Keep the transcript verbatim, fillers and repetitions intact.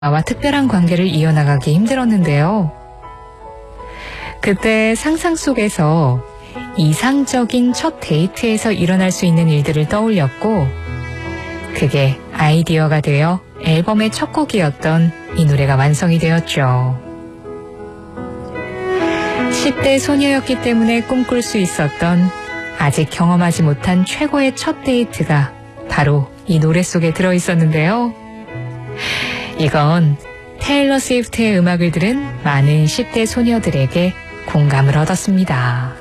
나와 특별한 관계를 이어나가기 힘들었는데요. 그때 상상 속에서 이상적인 첫 데이트에서 일어날 수 있는 일들을 떠올렸고, 그게 아이디어가 되어 앨범의 첫 곡이었던 이 노래가 완성이 되었죠. 십 대 소녀였기 때문에 꿈꿀 수 있었던 아직 경험하지 못한 최고의 첫 데이트가 바로 이 노래 속에 들어있었는데요. 이건 테일러 스위프트의 음악을 들은 많은 십 대 소녀들에게 공감을 얻었습니다.